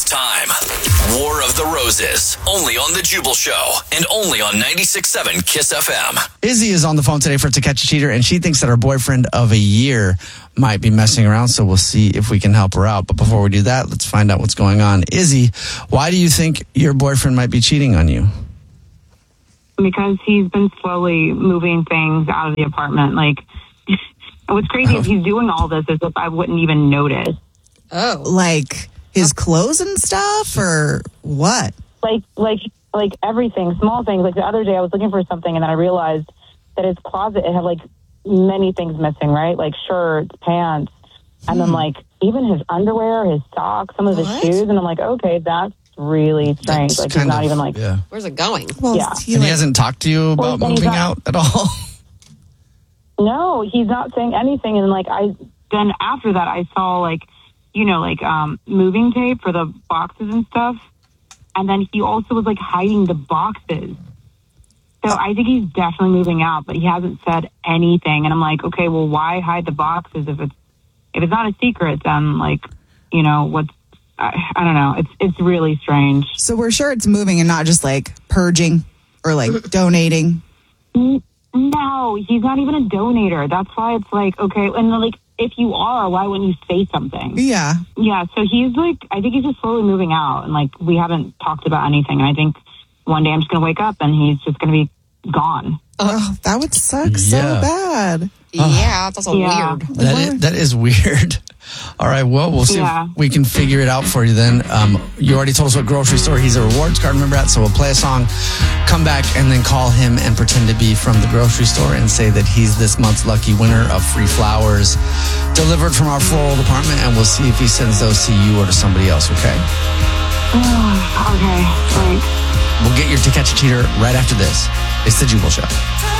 time. War of the Roses, only on The Jubal Show, and only on 96.7 Kiss FM. Izzy is on the phone today for To Catch a Cheater, and she thinks that her boyfriend of a year might be messing around, so we'll see if we can help her out. But before we do that, let's find out what's going on. Izzy, why do you think your boyfriend might be cheating on you? Because he's been slowly moving things out of the apartment. Like, what's crazy is he's doing all this as if I wouldn't even notice. Oh. Like his clothes and stuff, or what? Like everything, small things. Like the other day I was looking for something and then I realized that his closet, it had like many things missing, right? Like shirts, pants, and then like even his underwear, his socks, some of his shoes. And I'm like, okay, that's really strange. That's like he's not even like, where's it going? Well, Yeah. And he hasn't talked to you about moving out at all? no, he's not saying anything. And like then after that I saw like, moving tape for the boxes and stuff. And then he also was like hiding the boxes. So I think he's definitely moving out, but he hasn't said anything. And I'm like, okay, well, why hide the boxes if it's not a secret? Then like, what's I don't know. It's really strange. So we're sure it's moving and not just like purging or like donating. No, he's not even a donator. That's why it's like, okay, and like if you are, why wouldn't you say something? Yeah. Yeah, so he's like, I think he's just slowly moving out, and like we haven't talked about anything. And I think one day I'm just gonna wake up and he's just gonna be gone. Oh, that would suck so bad. Yeah, that's weird. That is weird. All right, well, we'll see if we can figure it out for you then. You already told us what grocery store he's a rewards card member at, so we'll play a song, come back, and then call him and pretend to be from the grocery store and say that he's this month's lucky winner of free flowers delivered from our floral department, and we'll see if he sends those to you or to somebody else, okay? Okay, thanks. We'll get your To Catch a Cheater right after this. It's The Jubal Show.